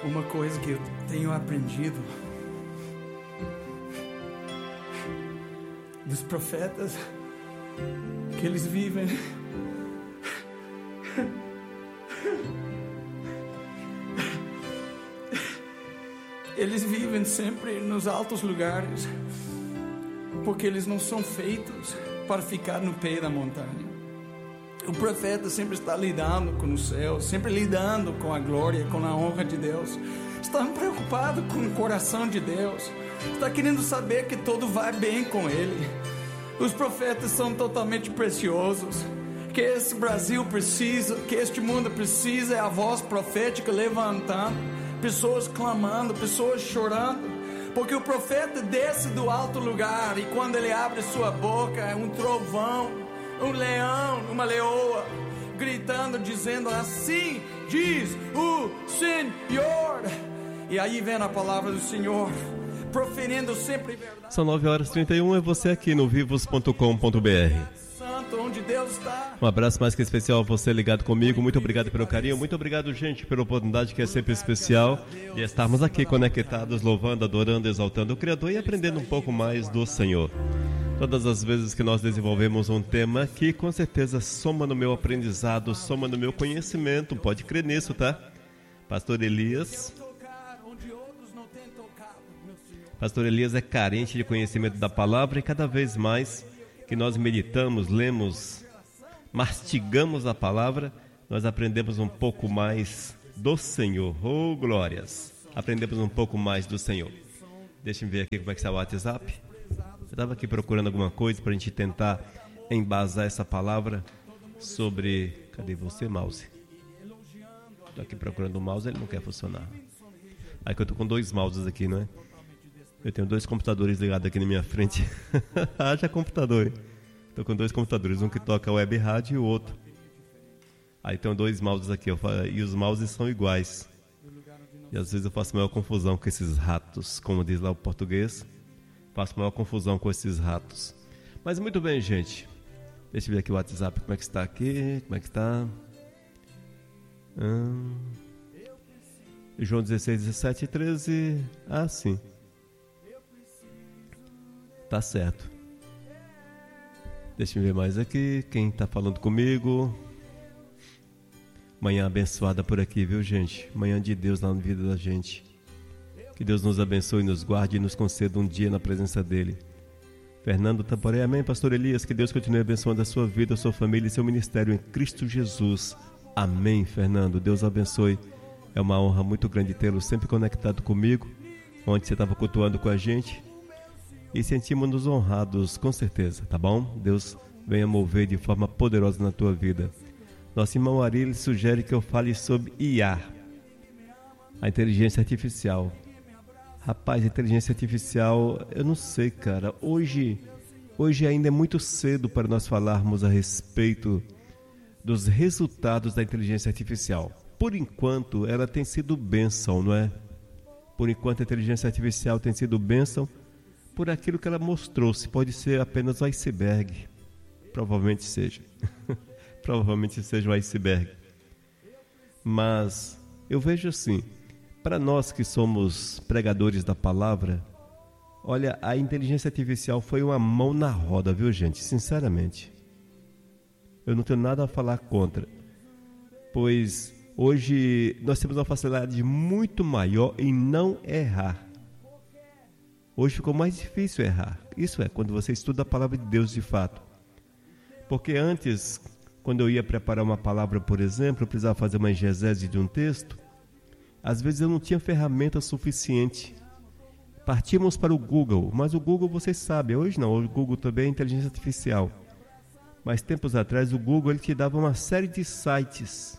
Uma coisa que eu tenho aprendido dos profetas, que eles vivem sempre nos altos lugares, porque eles não são feitos para ficar no pé da montanha. O profeta sempre está lidando com o céu, sempre lidando com a glória, com a honra de Deus. Está preocupado com o coração de Deus. Está querendo saber que tudo vai bem com ele. Os profetas são totalmente preciosos. Que esse Brasil precisa, que este mundo precisa, é a voz profética levantando, pessoas clamando, pessoas chorando. Porque o profeta desce do alto lugar e quando ele abre sua boca é um trovão, um leão, uma leoa, gritando, dizendo: assim diz o Senhor. E aí vem a palavra do Senhor, proferindo sempre verdade. São 9h31, é você aqui no vivos.com.br. Onde Deus está. Um abraço mais que especial a você ligado comigo. Muito obrigado pelo carinho, muito obrigado, gente, pela oportunidade que é sempre especial de estarmos aqui conectados, louvando, adorando, exaltando o Criador e aprendendo um pouco mais do Senhor. Todas as vezes que nós desenvolvemos um tema aqui, com certeza soma no meu aprendizado, soma no meu conhecimento, pode crer nisso, tá? Pastor Elias é carente de conhecimento da palavra e cada vez mais que nós meditamos, lemos, mastigamos a palavra, nós aprendemos um pouco mais do Senhor. Oh, glórias! Aprendemos um pouco mais do Senhor. Deixa eu ver aqui como é que está o WhatsApp. Eu estava aqui procurando alguma coisa para a gente tentar embasar essa palavra sobre... Cadê você, mouse? Estou aqui procurando o mouse, ele não quer funcionar. Aí que eu estou com 2 mouses aqui, não é? Eu tenho 2 computadores ligados aqui na minha frente. Haja computador. Estou com 2 computadores, um que toca web rádio e o outro. Aí tenho 2 mouses aqui, e os mouses são iguais. E às vezes eu faço maior confusão com esses ratos, como diz lá o português. Faço maior confusão com esses ratos. Mas muito bem, gente. Deixa eu ver aqui o WhatsApp, como é que está aqui, como é que está. João 16, 17 e 13. Ah, sim. Tá certo. Deixa eu ver mais aqui. Quem tá falando comigo? Manhã abençoada por aqui, viu, gente? Manhã de Deus na vida da gente. Que Deus nos abençoe, nos guarde e nos conceda um dia na presença dEle. Fernando Tamporé, amém, Pastor Elias. Que Deus continue abençoando a sua vida, a sua família e seu ministério em Cristo Jesus. Amém, Fernando. Deus abençoe. É uma honra muito grande tê-lo sempre conectado comigo, onde você estava cultuando com a gente. E sentimos-nos honrados, com certeza, tá bom? Deus venha mover de forma poderosa na tua vida. Nosso irmão Ari sugere que eu fale sobre IA, a inteligência artificial. Rapaz, inteligência artificial, eu não sei, cara. Hoje ainda é muito cedo para nós falarmos a respeito dos resultados da inteligência artificial. Por enquanto, ela tem sido bênção, não é? Por enquanto, a inteligência artificial tem sido bênção por aquilo que ela mostrou. Se pode ser apenas um iceberg. Provavelmente seja. Provavelmente seja um iceberg. Mas eu vejo assim, para nós que somos pregadores da palavra, olha, a inteligência artificial foi uma mão na roda, viu, gente? Sinceramente. Eu não tenho nada a falar contra. Pois hoje nós temos uma facilidade muito maior em não errar. Hoje ficou mais difícil errar. Isso é, quando você estuda a palavra de Deus de fato. Porque antes, quando eu ia preparar uma palavra, por exemplo, eu precisava fazer uma exegese de um texto. Às vezes eu não tinha ferramenta suficiente. Partíamos para o Google, mas o Google, vocês sabem, hoje não, o Google também é inteligência artificial. Mas tempos atrás o Google ele te dava uma série de sites.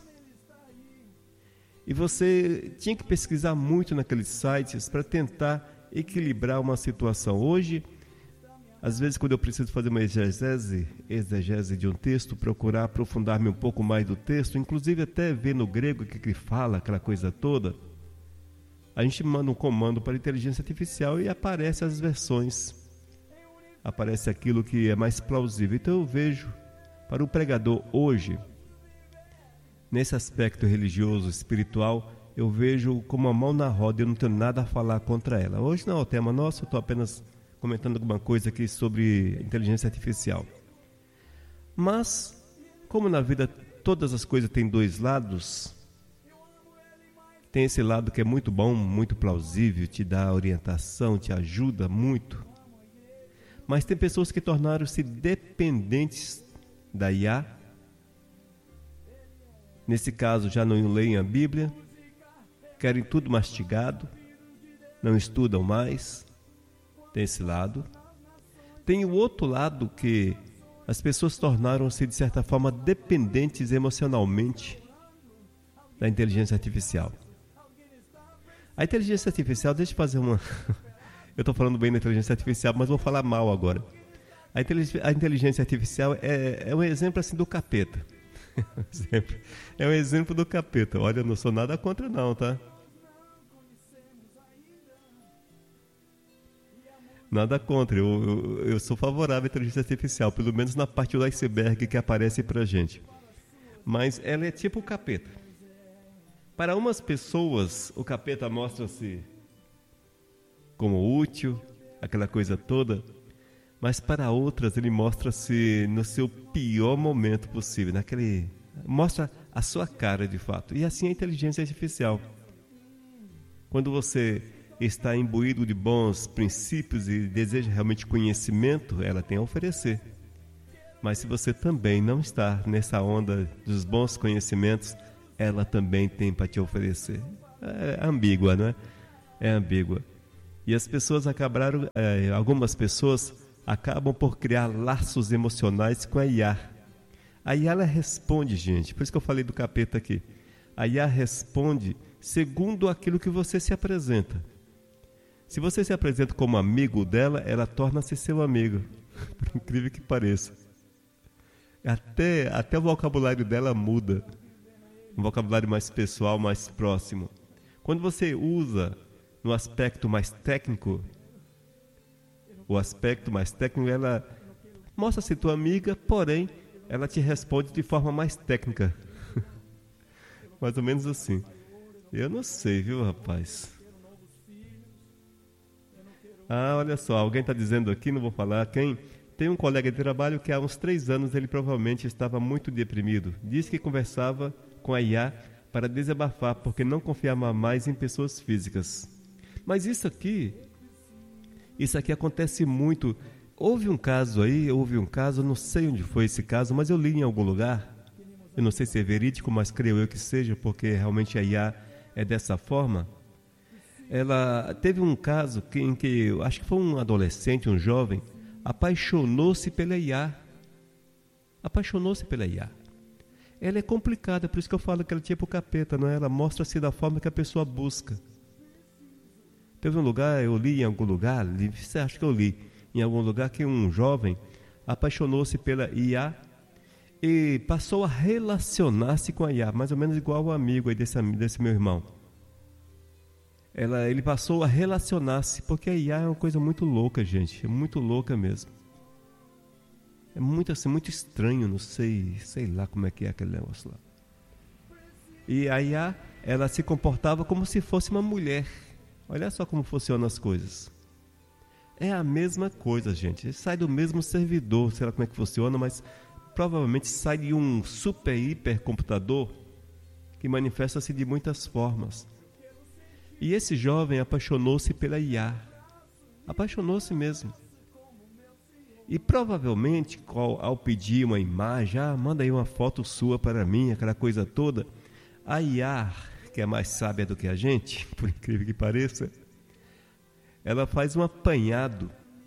E você tinha que pesquisar muito naqueles sites para tentar equilibrar uma situação. Hoje, às vezes quando eu preciso fazer uma exegese de um texto, procurar aprofundar-me um pouco mais do texto, inclusive até ver no grego o que ele fala, aquela coisa toda, a gente manda um comando para a inteligência artificial e aparece as versões, aparece aquilo que é mais plausível. Então eu vejo, para o pregador hoje, nesse aspecto religioso, espiritual, eu vejo como uma mão na roda, eu não tenho nada a falar contra ela. Hoje não é o tema nosso, eu estou apenas comentando alguma coisa aqui sobre inteligência artificial. Mas, como na vida todas as coisas têm dois lados, tem esse lado que é muito bom, muito plausível, te dá orientação, te ajuda muito. Mas tem pessoas que tornaram-se dependentes da IA. Nesse caso, já não leem a Bíblia, querem tudo mastigado, não estudam mais. Tem esse lado. Tem o outro lado que as pessoas tornaram-se, de certa forma, dependentes emocionalmente da inteligência artificial. A inteligência artificial, deixa eu fazer uma... Eu estou falando bem da inteligência artificial, mas vou falar mal agora. A inteligência artificial é um exemplo assim do capeta. É um exemplo do capeta. Olha, eu não sou nada contra não, tá? Nada contra, eu sou favorável à inteligência artificial, pelo menos na parte do iceberg que aparece pra gente. Mas ela é tipo o capeta. Para umas pessoas, o capeta mostra-se como útil, aquela coisa toda, mas para outras ele mostra-se no seu pior momento possível, mostra a sua cara de fato. E assim é a inteligência artificial. Quando você está imbuído de bons princípios e deseja realmente conhecimento, ela tem a oferecer. Mas se você também não está nessa onda dos bons conhecimentos, ela também tem para te oferecer. É ambígua, não é? É ambígua. E as pessoas algumas pessoas acabam por criar laços emocionais com a IA. A IA, ela responde, gente, por isso que eu falei do capeta aqui. A IA responde segundo aquilo que você se apresenta. Se você se apresenta como amigo dela, ela torna-se seu amigo, por incrível que pareça. Até o vocabulário dela muda, um vocabulário mais pessoal, mais próximo. Quando você usa no aspecto mais técnico, ela mostra-se tua amiga, porém, ela te responde de forma mais técnica. Mais ou menos assim. Eu não sei, viu, rapaz? Olha só, alguém está dizendo aqui, não vou falar quem. Tem um colega de trabalho que há uns 3 anos ele provavelmente estava muito deprimido. Disse que conversava com a IA para desabafar porque não confiava mais em pessoas físicas. Mas isso aqui acontece muito. Houve um caso, não sei onde foi esse caso, mas eu li em algum lugar. Eu não sei se é verídico, mas creio eu que seja, porque realmente a IA é dessa forma. Ela teve um caso em que, acho que foi um adolescente, um jovem, apaixonou-se pela IA. Ela é complicada, por isso que eu falo que ela é tipo capeta, não é? Ela mostra-se da forma que a pessoa busca. Teve um lugar, eu li em algum lugar, acho que eu li em algum lugar, que um jovem apaixonou-se pela IA e passou a relacionar-se com a IA, mais ou menos igual o amigo aí desse meu irmão. Ele passou a relacionar-se, porque a IA é uma coisa muito louca, gente, é muito louca mesmo. É muito assim, muito estranho, não sei lá como é que é aquele negócio lá. E a IA, ela se comportava como se fosse uma mulher. Olha só como funcionam as coisas. É a mesma coisa, gente. Sai do mesmo servidor, sei lá como é que funciona, mas provavelmente sai de um super hiper computador que manifesta-se de muitas formas. E esse jovem apaixonou-se pela IA. Apaixonou-se mesmo. E provavelmente, ao pedir uma imagem, manda aí uma foto sua para mim, aquela coisa toda, a IA, que é mais sábia do que a gente, por incrível que pareça, ela faz um apanhado.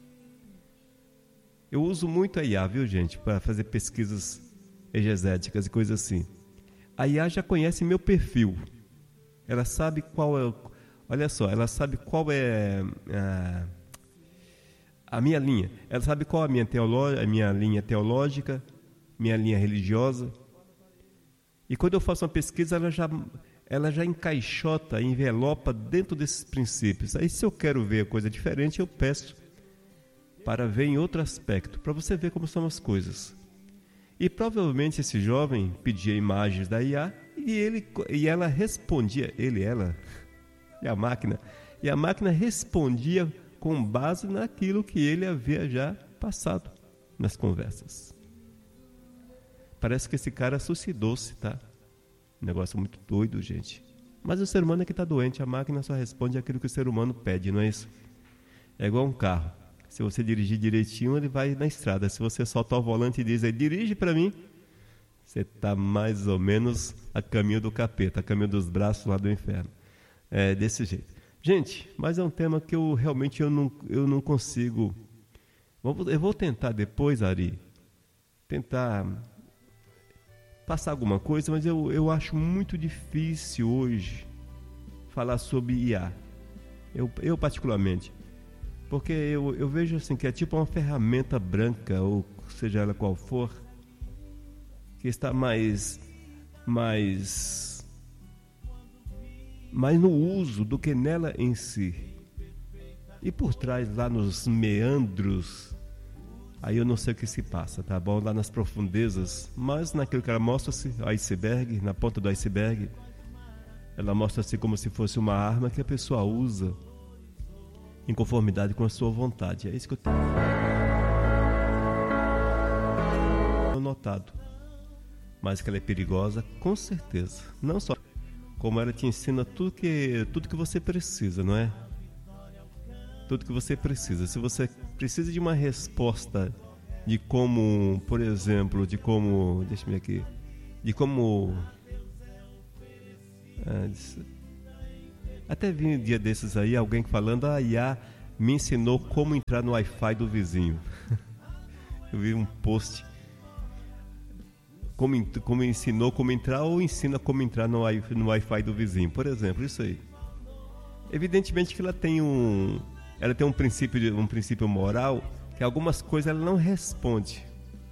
Eu uso muito a IA, viu, gente, para fazer pesquisas exegéticas e coisas assim. A IA já conhece meu perfil. Ela sabe qual é... Olha só, ela sabe qual é a minha linha. Ela sabe qual é a minha linha teológica, minha linha religiosa. E quando eu faço uma pesquisa, ela já encaixota, envelopa dentro desses princípios. Aí, se eu quero ver coisa diferente, eu peço para ver em outro aspecto, para você ver como são as coisas. E provavelmente esse jovem pedia imagens da IA e e ela respondia, ela, e a máquina respondia com base naquilo que ele havia já passado nas conversas. Parece que esse cara suicidou-se, tá? Um negócio muito doido, gente. Mas o ser humano é que está doente, a máquina só responde aquilo que o ser humano pede, não é isso? É igual um carro. Se você dirigir direitinho, ele vai na estrada. Se você soltar o volante e diz, dirige para mim, você está mais ou menos a caminho do capeta, a caminho dos braços lá do inferno. É desse jeito. Gente, mas é um tema que eu realmente eu não consigo. Eu vou tentar depois, Ari, tentar passar alguma coisa, mas eu acho muito difícil hoje falar sobre IA. Eu particularmente. Porque eu vejo assim que é tipo uma ferramenta branca, ou seja ela qual for, que está mais no uso do que nela em si. E por trás, lá nos meandros, aí eu não sei o que se passa, tá bom? Lá nas profundezas, mas naquilo que ela mostra-se, iceberg, na ponta do iceberg, ela mostra-se como se fosse uma arma que a pessoa usa em conformidade com a sua vontade. É isso que eu tenho notado. Mas que ela é perigosa, com certeza. Não só como ela te ensina tudo que você precisa, não é? Tudo que você precisa. Se você precisa de uma resposta de como, por exemplo, deixa eu ver aqui, até vi um dia desses aí alguém falando, a IA me ensinou como entrar no Wi-Fi do vizinho. Eu vi um post, como ensinou como entrar, ou ensina como entrar no Wi-Fi do vizinho, por exemplo, isso aí. Evidentemente que ela tem um princípio moral, que algumas coisas ela não responde.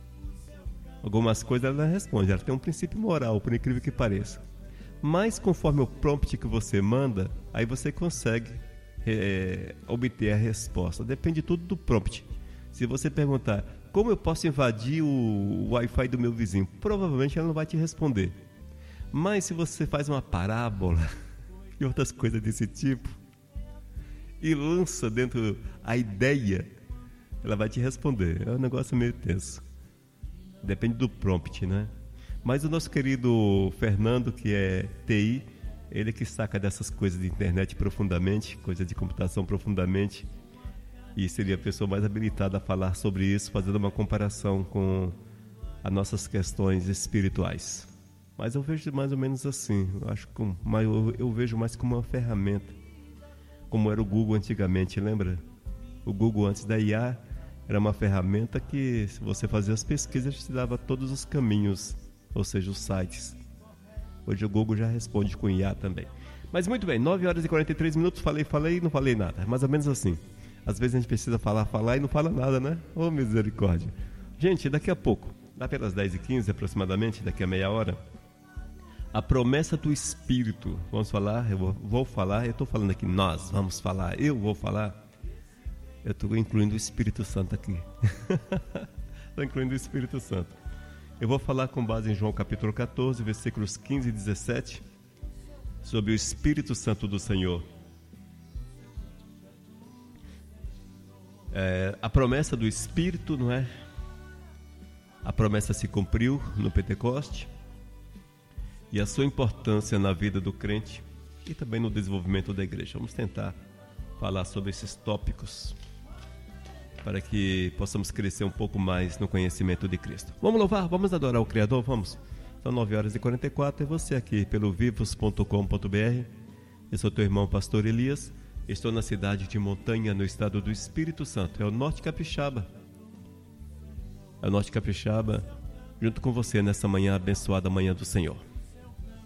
Ela tem um princípio moral, por incrível que pareça. Mas conforme o prompt que você manda, aí você consegue obter a resposta. Depende tudo do prompt. Se você perguntar, como eu posso invadir o Wi-Fi do meu vizinho? Provavelmente ela não vai te responder. Mas se você faz uma parábola e outras coisas desse tipo, e lança dentro a ideia, ela vai te responder. É um negócio meio tenso. Depende do prompt, né? Mas o nosso querido Fernando, que é TI, ele que saca dessas coisas de internet profundamente, coisa de computação profundamente, e seria a pessoa mais habilitada a falar sobre isso, fazendo uma comparação com as nossas questões espirituais. Mas eu vejo mais ou menos assim, eu vejo mais como uma ferramenta, como era o Google antigamente, lembra? O Google antes da IA era uma ferramenta que, se você fazia as pesquisas, te dava todos os caminhos, ou seja, os sites. Hoje o Google já responde com IA também. Mas muito bem, 9 horas e 43 minutos, falei e não falei nada. Mais ou menos assim. Às vezes a gente precisa falar e não fala nada, né? Ô, misericórdia. Gente, daqui a pouco, lá pelas 10h15 aproximadamente, daqui a meia hora, a promessa do Espírito. Vamos falar, eu estou falando aqui, nós vamos falar, eu vou falar. Eu estou incluindo o Espírito Santo aqui. Estou incluindo o Espírito Santo. Eu vou falar com base em João capítulo 14, versículos 15 e 17, sobre o Espírito Santo do Senhor. A promessa do Espírito, não é? A promessa se cumpriu no Pentecoste, e a sua importância na vida do crente e também no desenvolvimento da igreja. Vamos tentar falar sobre esses tópicos para que possamos crescer um pouco mais no conhecimento de Cristo. Vamos louvar, vamos adorar o Criador, vamos? São 9 horas e 44, é você aqui pelo vivos.com.br. Eu sou teu irmão Pastor Elias, estou na cidade de Montanha, no estado do Espírito Santo, é o Norte Capixaba. É o Norte Capixaba, junto com você nessa manhã abençoada, manhã do Senhor.